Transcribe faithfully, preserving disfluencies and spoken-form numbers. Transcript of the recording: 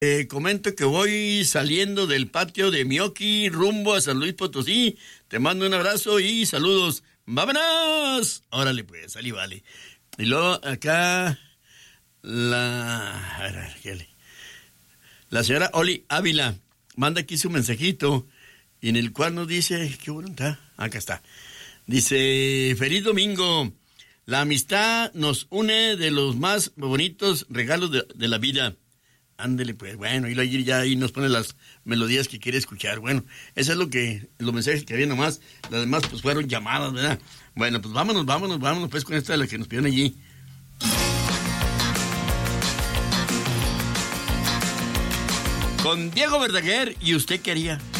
Eh, comento que voy saliendo del patio de Mioki rumbo a San Luis Potosí. Te mando un abrazo y saludos. ¡Vámonos! Órale pues, salí, vale. Y luego acá la... La señora Oli Ávila manda aquí su mensajito y en el cual nos dice... ¿Qué voluntad? Acá está. Dice, feliz domingo. La amistad nos une de los más bonitos regalos de, de la vida. Ándele, pues, bueno, y ahí ya ahí nos pone las melodías que quiere escuchar. Bueno, eso es lo que, los mensajes que había nomás. Las demás, pues, fueron llamadas, ¿verdad? Bueno, pues, vámonos, vámonos, vámonos, pues, con esta de la que nos pidieron allí. Con Diego Verdaguer, ¿y usted qué haría?